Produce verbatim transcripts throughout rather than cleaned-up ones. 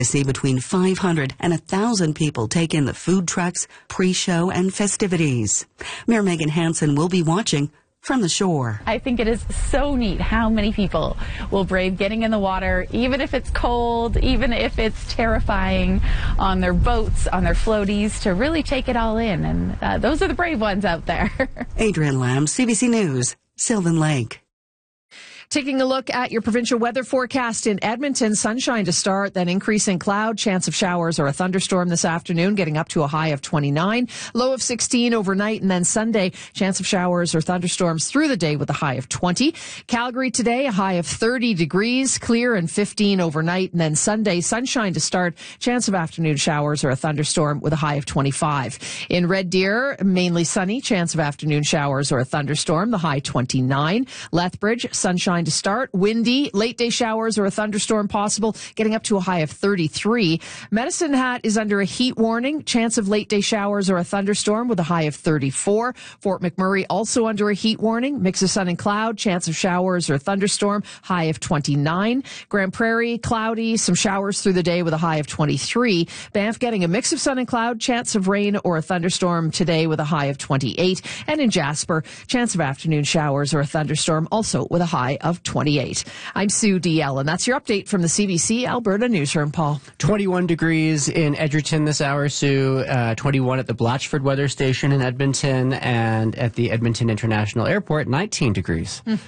See between five hundred and one thousand people take in the food trucks, pre-show, and festivities. Mayor Megan Hansen will be watching from the shore. I think it is so neat how many people will brave getting in the water, even if it's cold, even if it's terrifying, on their boats, on their floaties, to really take it all in. And uh, those are the brave ones out there. Adrienne Lamb, C B C News, Sylvan Lake. Taking a look at your provincial weather forecast in Edmonton, sunshine to start, then increasing cloud, chance of showers or a thunderstorm this afternoon, getting up to a high of twenty-nine, low of sixteen overnight, and then Sunday, chance of showers or thunderstorms through the day with a high of twenty. Calgary today, a high of thirty degrees, clear and fifteen overnight, and then Sunday, sunshine to start, chance of afternoon showers or a thunderstorm with a high of twenty-five. In Red Deer, mainly sunny, chance of afternoon showers or a thunderstorm, the high twenty-nine. Lethbridge, sunshine to start, windy, late day showers or a thunderstorm possible, getting up to a high of thirty-three. Medicine Hat is under a heat warning, chance of late day showers or a thunderstorm with a high of thirty-four. Fort McMurray also under a heat warning, mix of sun and cloud, chance of showers or a thunderstorm, high of twenty-nine. Grand Prairie, cloudy, some showers through the day with a high of twenty-three. Banff getting a mix of sun and cloud, chance of rain or a thunderstorm today with a high of twenty-eight. And in Jasper, chance of afternoon showers or a thunderstorm also with a high of twenty-eight. I'm Sue D L, and that's your update from the C B C Alberta Newsroom, Paul. twenty-one degrees in Edgerton this hour, Sue. Uh, twenty-one at the Blatchford Weather Station in Edmonton, and at the Edmonton International Airport, nineteen degrees. Mm.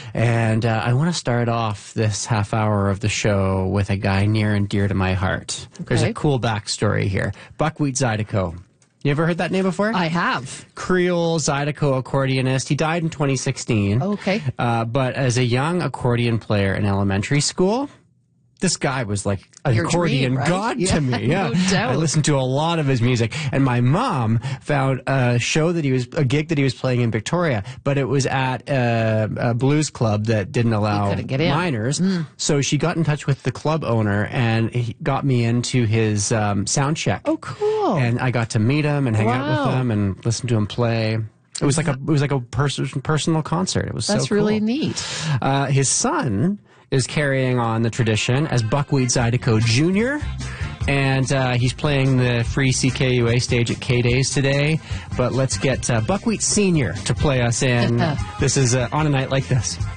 And uh, I want to start off this half hour of the show with a guy near and dear to my heart. Okay. There's a cool backstory here. Buckwheat Zydeco. You ever heard that name before? I have. Creole Zydeco accordionist. He died in twenty sixteen. Okay. Uh, but as a young accordion player in elementary school, this guy was like an Your accordion dream, right? god Yeah, to me. Yeah, no doubt. I listened to a lot of his music, and my mom found a show that he was a gig that he was playing in Victoria, but it was at a, a blues club that didn't allow get in. minors. Mm. So she got in touch with the club owner, and he got me into his um, sound check. Oh, cool! And I got to meet him and hang wow. out with him and listen to him play. It was like a it was like a pers- personal concert. It was That's so cool. really neat. Uh, his son is carrying on the tradition as Buckwheat Zydeco Junior And uh, he's playing the free C K U A stage at K-Days today. But let's get uh, Buckwheat Senior to play us in. This is uh, On a Night Like This.